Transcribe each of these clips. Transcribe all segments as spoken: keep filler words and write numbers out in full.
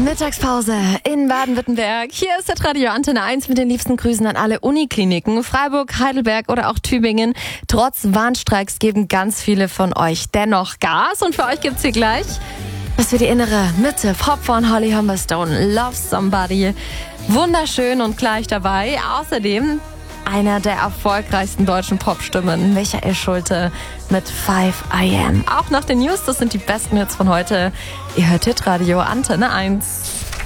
Mittagspause in Baden-Württemberg. Hier ist der Radio Antenne eins mit den liebsten Grüßen an alle Unikliniken. Freiburg, Heidelberg oder auch Tübingen. Trotz Warnstreiks geben ganz viele von euch dennoch Gas. Und für euch gibt's hier gleich was für die innere Mitte. Pop von Holly Humberstone, Love Somebody. Wunderschön und gleich dabei. Außerdem einer der erfolgreichsten deutschen Popstimmen, Michael Schulte mit five I am. Auch nach den News, das sind die besten Hits von heute. Ihr hört Hitradio Antenne eins.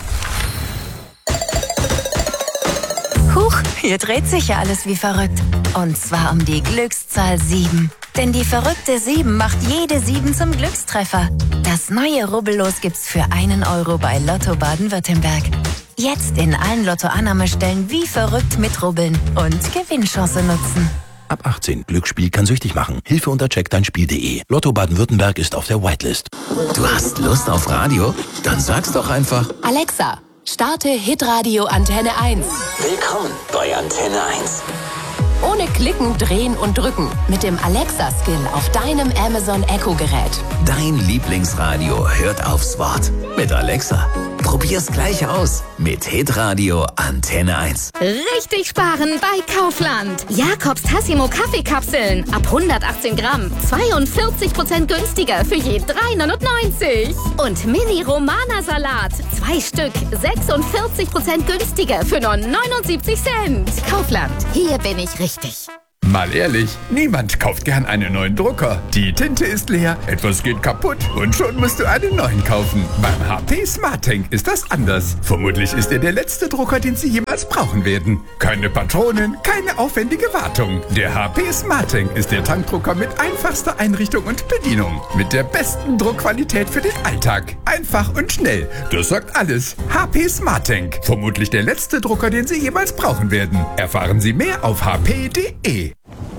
Huch, hier dreht sich ja alles wie verrückt. Und zwar um die Glückszahl sieben. Denn die verrückte sieben macht jede sieben zum Glückstreffer. Das neue Rubbellos gibt's für einen Euro bei Lotto Baden-Württemberg. Jetzt in allen Lotto-Annahmestellen wie verrückt mitrubbeln und Gewinnchance nutzen. Ab achtzehn. Glücksspiel kann süchtig machen. Hilfe unter check dein spiel punkt de. Lotto Baden-Württemberg ist auf der Whitelist. Du hast Lust auf Radio? Dann sag's doch einfach. Alexa, starte Hitradio Antenne eins. Willkommen bei Antenne eins. Ohne Klicken, Drehen und Drücken. Mit dem Alexa-Skill auf deinem Amazon Echo-Gerät. Dein Lieblingsradio hört aufs Wort. Mit Alexa. Probier's gleich aus. Mit Hitradio Antenne eins. Richtig sparen bei Kaufland. Jakobs Tassimo Kaffeekapseln. Ab hundertachtzehn Gramm. zweiundvierzig Prozent günstiger für je drei neunundneunzig. Und Mini-Romana-Salat. Zwei Stück. sechsundvierzig Prozent günstiger für nur neunundsiebzig Cent. Kaufland. Hier bin ich richtig. Mal ehrlich, niemand kauft gern einen neuen Drucker. Die Tinte ist leer, etwas geht kaputt und schon musst du einen neuen kaufen. Beim H P SmartTank ist das anders. Vermutlich ist er der letzte Drucker, den Sie jemals brauchen werden. Keine Patronen, keine aufwendige Wartung. Der H P SmartTank ist der Tankdrucker mit einfachster Einrichtung und Bedienung. Mit der besten Druckqualität für den Alltag. Einfach und schnell. Das sagt alles. H P SmartTank. Vermutlich der letzte Drucker, den Sie jemals brauchen werden. Erfahren Sie mehr auf h p punkt de.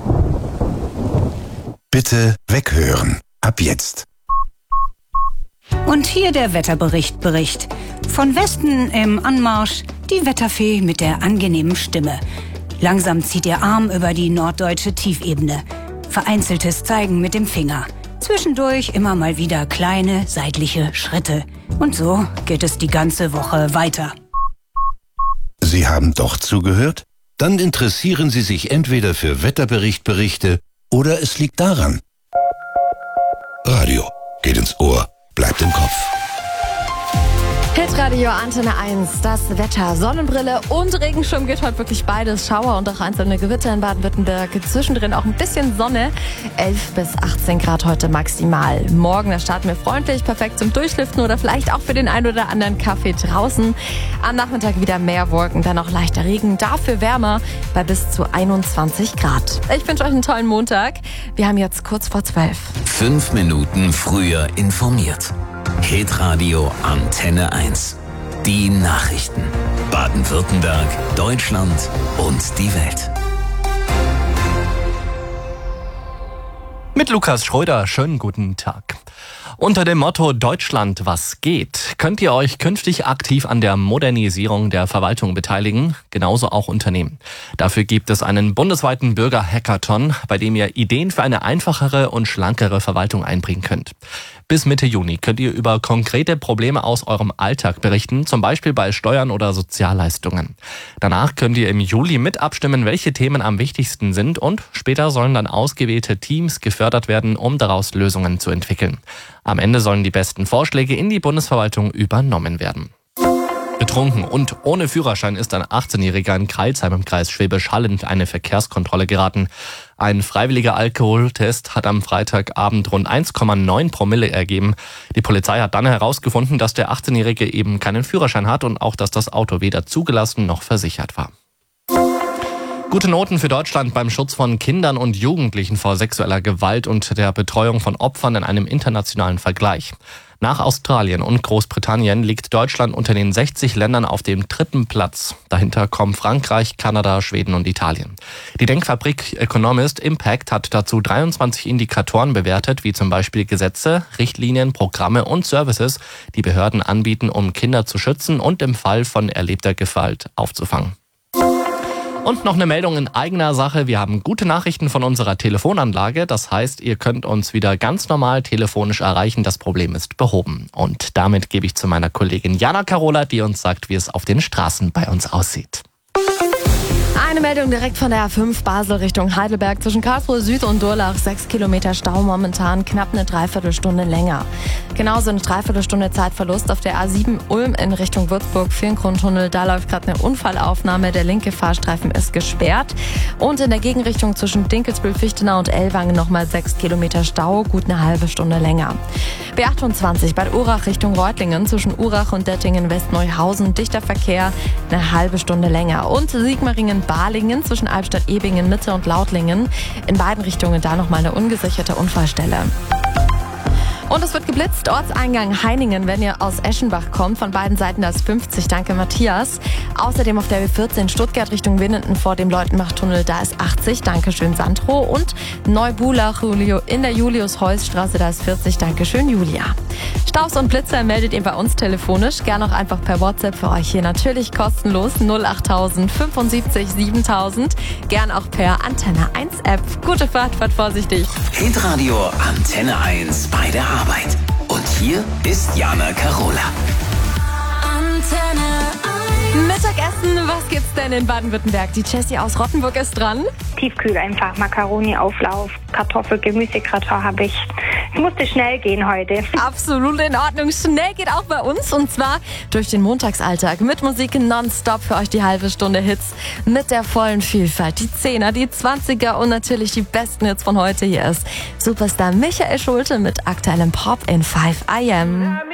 Bitte weghören. Ab jetzt. Und hier der Wetterbericht Bericht. Von Westen im Anmarsch die Wetterfee mit der angenehmen Stimme. Langsam zieht ihr Arm über die norddeutsche Tiefebene. Vereinzeltes Zeigen mit dem Finger. Zwischendurch immer mal wieder kleine seitliche Schritte. Und so geht es die ganze Woche weiter. Sie haben doch zugehört? Dann interessieren Sie sich entweder für Wetterberichtberichte oder es liegt daran. Radio geht ins Ohr, bleibt im Kopf. Hitradio Antenne eins, das Wetter, Sonnenbrille und Regenschirm geht heute wirklich beides. Schauer und auch einzelne Gewitter in Baden-Württemberg. Zwischendrin auch ein bisschen Sonne. elf bis achtzehn Grad heute maximal. Morgen, da starten wir freundlich, perfekt zum Durchlüften oder vielleicht auch für den ein oder anderen Kaffee draußen. Am Nachmittag wieder mehr Wolken, dann auch leichter Regen, dafür wärmer bei bis zu einundzwanzig Grad. Ich wünsche euch einen tollen Montag. Wir haben jetzt kurz vor zwölf. Fünf Minuten früher informiert. Hitradio Antenne eins. Die Nachrichten. Baden-Württemberg, Deutschland und die Welt. Mit Lukas Schröder, schönen guten Tag. Unter dem Motto Deutschland, was geht, könnt ihr euch künftig aktiv an der Modernisierung der Verwaltung beteiligen, genauso auch Unternehmen. Dafür gibt es einen bundesweiten Bürger-Hackathon, bei dem ihr Ideen für eine einfachere und schlankere Verwaltung einbringen könnt. Bis Mitte Juni könnt ihr über konkrete Probleme aus eurem Alltag berichten, zum Beispiel bei Steuern oder Sozialleistungen. Danach könnt ihr im Juli mit abstimmen, welche Themen am wichtigsten sind, und später sollen dann ausgewählte Teams gefördert werden, um daraus Lösungen zu entwickeln. Am Ende sollen die besten Vorschläge in die Bundesverwaltung übernommen werden. Betrunken und ohne Führerschein ist ein achtzehnjähriger in Crailsheim im Kreis Schwäbisch Hall in eine Verkehrskontrolle geraten. Ein freiwilliger Alkoholtest hat am Freitagabend rund eins Komma neun Promille ergeben. Die Polizei hat dann herausgefunden, dass der achtzehnjährige eben keinen Führerschein hat und auch, dass das Auto weder zugelassen noch versichert war. Gute Noten für Deutschland beim Schutz von Kindern und Jugendlichen vor sexueller Gewalt und der Betreuung von Opfern in einem internationalen Vergleich. Nach Australien und Großbritannien liegt Deutschland unter den sechzig Ländern auf dem dritten Platz. Dahinter kommen Frankreich, Kanada, Schweden und Italien. Die Denkfabrik Economist Impact hat dazu dreiundzwanzig Indikatoren bewertet, wie zum Beispiel Gesetze, Richtlinien, Programme und Services, die Behörden anbieten, um Kinder zu schützen und im Fall von erlebter Gewalt aufzufangen. Und noch eine Meldung in eigener Sache. Wir haben gute Nachrichten von unserer Telefonanlage. Das heißt, ihr könnt uns wieder ganz normal telefonisch erreichen. Das Problem ist behoben. Und damit gebe ich zu meiner Kollegin Jana Karola, die uns sagt, wie es auf den Straßen bei uns aussieht. Eine Meldung direkt von der A fünf Basel Richtung Heidelberg zwischen Karlsruhe Süd und Durlach. Sechs Kilometer Stau momentan, knapp eine Dreiviertelstunde länger. Genauso eine Dreiviertelstunde Zeitverlust auf der A sieben Ulm in Richtung Würzburg, Vierkrontunnel. Da läuft gerade eine Unfallaufnahme. Der linke Fahrstreifen ist gesperrt. Und in der Gegenrichtung zwischen Dinkelsbühl, Fichtenau und Ellwangen nochmal sechs Kilometer Stau, gut eine halbe Stunde länger. B achtundzwanzig Bad Urach Richtung Reutlingen zwischen Urach und Dettingen Westneuhausen. Dichter Verkehr, eine halbe Stunde länger. Und Sigmaringen Balingen zwischen Albstadt-Ebingen, Mitte und Lautlingen. In beiden Richtungen da nochmal eine ungesicherte Unfallstelle. Und es wird geblitzt. Ortseingang Heiningen, wenn ihr aus Eschenbach kommt. Von beiden Seiten das fünfzig. Danke, Matthias. Außerdem auf der B vierzehn Stuttgart Richtung Winnenden vor dem Leutenbach-Tunnel. Da ist achtzig. Dankeschön, Sandro. Und Neubulach Julio in der Julius-Heuss-Straße. Da ist vierzig. Dankeschön, Julia. Staus und Blitzer meldet ihr bei uns telefonisch. Gerne auch einfach per WhatsApp für euch hier natürlich kostenlos. null achttausend fünfundsiebzig siebentausend. Gern auch per Antenne eins App. Gute Fahrt, fahrt vorsichtig. Hitradio Antenne eins bei der Arbeit. Und hier ist Jana Karola. Antenne eins. Mittagessen, was gibt's denn in Baden-Württemberg? Die Jessie aus Rottenburg ist dran. Tiefkühl einfach, Macaroni-Auflauf, Kartoffel, Gemüsegratin habe ich. Es musste schnell gehen heute. Absolut in Ordnung. Schnell geht auch bei uns. Und zwar durch den Montagsalltag. Mit Musik nonstop für euch die halbe Stunde Hits. Mit der vollen Vielfalt. Die Zehner, die Zwanziger und natürlich die besten Hits von heute. Hier ist Superstar Michael Schulte mit aktuellem Pop in five I am.